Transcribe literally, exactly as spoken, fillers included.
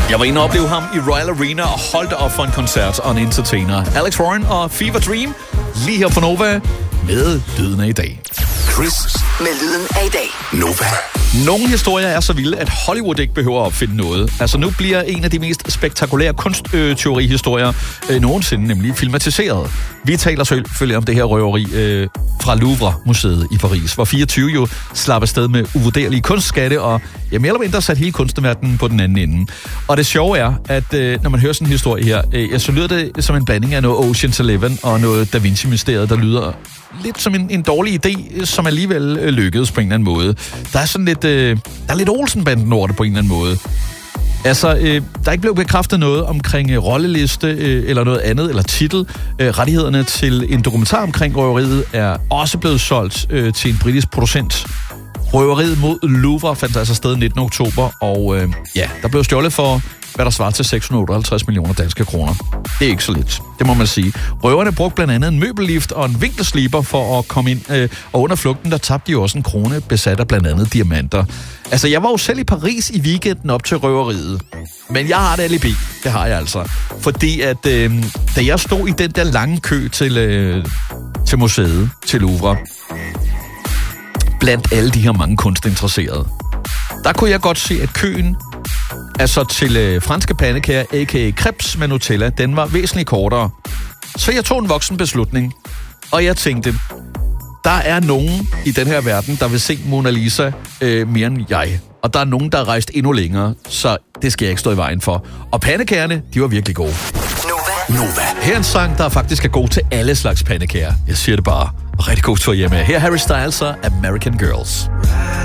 Jeg var inde og opleve ham i Royal Arena og holdt op for en koncert og en entertainer. Alex Warren og Fever Dream, lige her på Nova, med Lyden af i dag. Chris med Lyden af i dag. Nova. Nogle historier er så vilde, at Hollywood ikke behøver at opfinde noget. Altså nu bliver en af de mest spektakulære kunstteorihistorier øh, nogensinde nemlig filmatiseret. Vi taler selvfølgelig om det her røveri øh, fra Louvre-museet i Paris, hvor fireogtyve jo slap afsted med uvurderlige kunstskatte og ja, mere eller mindre sat hele kunstverdenen på den anden ende. Og det sjove er, at øh, når man hører sådan en historie her, øh, så lyder det som en blanding af noget Ocean's Eleven og noget Da Vinci-mysteriet, der lyder lidt som en, en dårlig idé, som alligevel øh, lykkedes på en eller anden måde. Der er sådan lidt, øh, der er lidt Olsen-banden over det på en eller anden måde. Altså, øh, der er ikke blevet bekræftet noget omkring øh, rolleliste øh, eller noget andet, eller titel. Øh, rettighederne til en dokumentar omkring røveriet er også blevet solgt øh, til en britisk producent. Røveriet mod Louvre fandt altså sted nittende oktober, og øh, ja, der blev stjålet for, hvad der svarer til seks hundrede otteoghalvtreds millioner danske kroner. Det er ikke så lidt, det må man sige. Røverne brugte blandt andet en møbellift og en vinkelsliber for at komme ind, øh, og under flugten, der tabte de også en krone besat af blandt andet diamanter. Altså, jeg var jo selv i Paris i weekenden op til røveriet, men jeg har et alibi, det har jeg altså. Fordi at, øh, da jeg stod i den der lange kø til, øh, til museet, til Louvre, blandt alle de her mange kunstinteresserede, der kunne jeg godt se, at køen altså til øh, franske pandekager, a k a crepes med Nutella, den var væsentligt kortere. Så jeg tog en voksen beslutning, og jeg tænkte, der er nogen i den her verden, der vil se Mona Lisa øh, mere end jeg. Og der er nogen, der er rejst endnu længere, så det skal jeg ikke stå i vejen for. Og pandekagerne, de var virkelig gode. Nova. Nova. Her er en sang, der faktisk er god til alle slags pandekager. Jeg siger det bare. Og rigtig god tur hjemme. Her er Harry Styles og American Girls.